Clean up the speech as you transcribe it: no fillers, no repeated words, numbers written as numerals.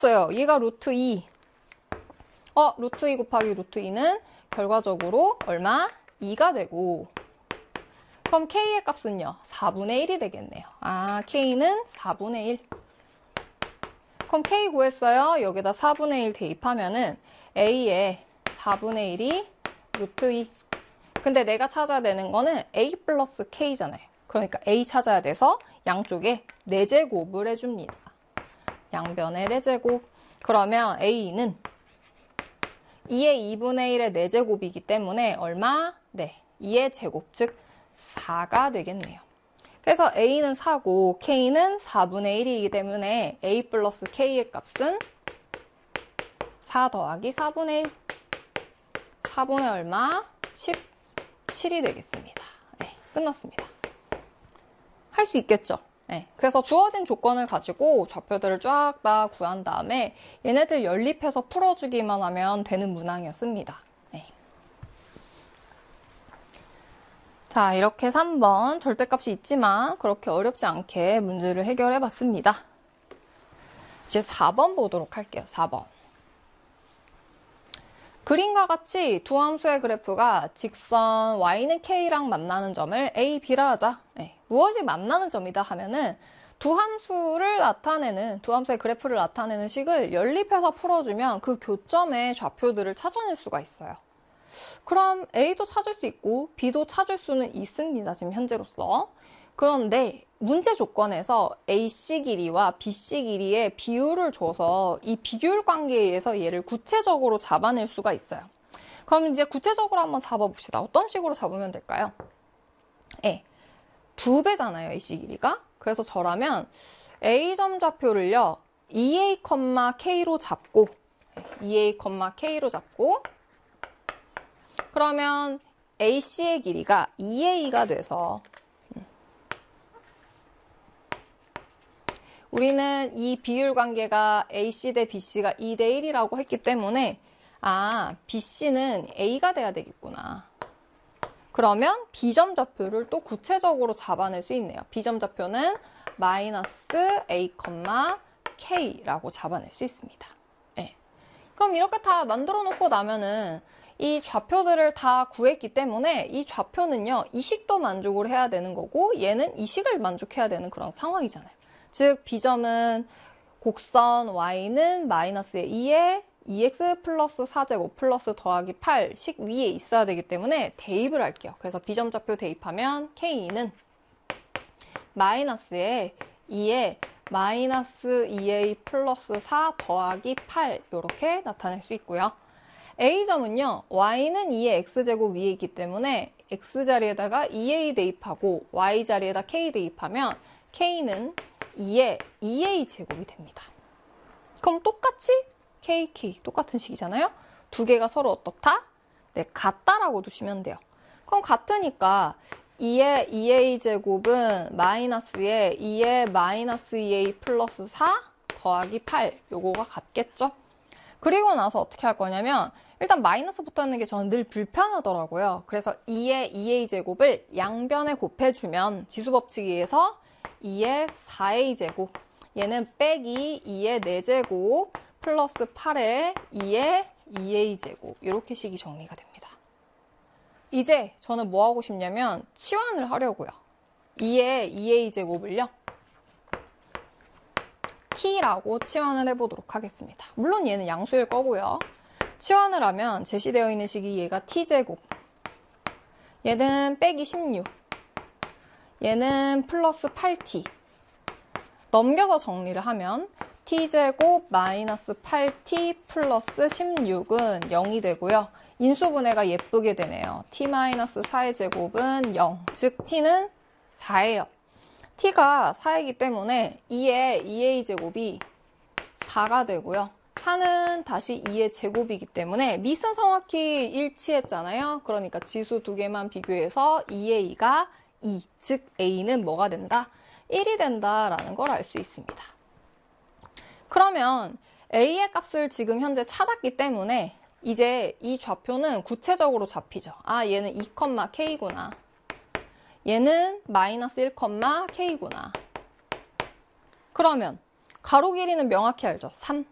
어요 얘가 루트 2. 루트 2 곱하기 루트 2는 결과적으로 얼마? 2가 되고, 그럼 K의 값은요? 4분의 1이 되겠네요. K는 4분의 1. 그럼 K 구했어요. 여기다 4분의 1 대입하면은 A의 4분의 1이 루트 2. 근데 내가 찾아야 되는 거는 A 플러스 K잖아요. 그러니까 A 찾아야 돼서 양쪽에 4제곱을 해줍니다. 양변에 4제곱. 그러면 A는 2의 2분의 1의 4제곱이기 때문에 얼마? 2의 제곱, 즉 4가 되겠네요. 그래서 A는 4고 K는 4분의 1이기 때문에 A 플러스 K의 값은 4 더하기 4분의 1. 4분의 얼마? 17이 되겠습니다. 끝났습니다. 할 수 있겠죠? 그래서 주어진 조건을 가지고 좌표들을 쫙 다 구한 다음에 얘네들 연립해서 풀어주기만 하면 되는 문항이었습니다. 자, 이렇게 3번 절대값이 있지만 그렇게 어렵지 않게 문제를 해결해 봤습니다. 이제 4번 보도록 할게요. 4번. 그림과 같이 두 함수의 그래프가 직선 y는 k랑 만나는 점을 a, b라 하자. 무엇이 만나는 점이다 하면은 두 함수의 그래프를 나타내는 식을 연립해서 풀어주면 그 교점의 좌표들을 찾아낼 수가 있어요. 그럼 A도 찾을 수 있고 B도 찾을 수는 있습니다. 지금 현재로서. 그런데 문제 조건에서 AC 길이와 BC 길이의 비율을 줘서 이 비율 관계에 의해서 얘를 구체적으로 잡아낼 수가 있어요. 그럼 이제 구체적으로 한번 잡아봅시다. 어떤 식으로 잡으면 될까요? 2배잖아요, AC 길이가. 그래서 저라면 A점 좌표를요, 2A,K로 잡고 2A,K로 잡고 그러면 AC의 길이가 2A가 돼서 우리는 이 비율 관계가 AC 대 BC가 2대 1이라고 했기 때문에 BC는 A가 돼야 되겠구나. 그러면 B점 좌표를 또 구체적으로 잡아낼 수 있네요. B점 좌표는 마이너스 A, K라고 잡아낼 수 있습니다. 그럼 이렇게 다 만들어 놓고 나면은 이 좌표들을 다 구했기 때문에 이 좌표는요, 이 식도 만족을 해야 되는 거고 얘는 이 식을 만족해야 되는 그런 상황이잖아요. 즉 B점은 곡선 Y는 마이너스 2에 2x 플러스 4제곱 플러스 더하기 8 식 위에 있어야 되기 때문에 대입을 할게요. 그래서 B점 좌표 대입하면 K는 마이너스에 2에 마이너스 2a 플러스 4 더하기 8 이렇게 나타낼 수 있고요. A점은요, Y는 2의 X제곱 위에 있기 때문에 X자리에다가 2A 대입하고 Y자리에다 K 대입하면 K는 2의 2A 제곱이 됩니다. 그럼 똑같이 KK 똑같은 식이잖아요. 두 개가 서로 어떻다? 같다라고 두시면 돼요. 그럼 같으니까 2의 2A 제곱은 마이너스에 2의 마이너스 2A 플러스 4 더하기 8 요거가 같겠죠? 그리고 나서 어떻게 할 거냐면 일단 마이너스 붙어있는 게 저는 늘 불편하더라고요. 그래서 2의 2A 제곱을 양변에 곱해주면 지수법칙에 의해서 2의 4A 제곱 얘는 빼기 2의 4제곱 플러스 8의 2의 2A 제곱 이렇게 식이 정리가 됩니다. 이제 저는 뭐 하고 싶냐면 치환을 하려고요. 2의 2A 제곱을요. t라고 치환을 해보도록 하겠습니다. 물론 얘는 양수일 거고요. 치환을 하면 제시되어 있는 식이 얘가 t제곱, 얘는 빼기 16, 얘는 플러스 8t. 넘겨서 정리를 하면 t제곱 마이너스 8t 플러스 16은 0이 되고요. 인수분해가 예쁘게 되네요. t 마이너스 4의 제곱은 0, 즉 t는 4예요. t가 4이기 때문에 2의 2a 제곱이 4가 되고요. 4는 다시 2의 제곱이기 때문에 밑은 정확히 일치했잖아요. 그러니까 지수 두 개만 비교해서 2a가 2, 즉 a는 뭐가 된다? 1이 된다라는 걸 알 수 있습니다. 그러면 a의 값을 지금 현재 찾았기 때문에 이제 이 좌표는 구체적으로 잡히죠. 얘는 2,k구나. 얘는 마이너스 1,k구나. 그러면 가로 길이는 명확히 알죠. 3.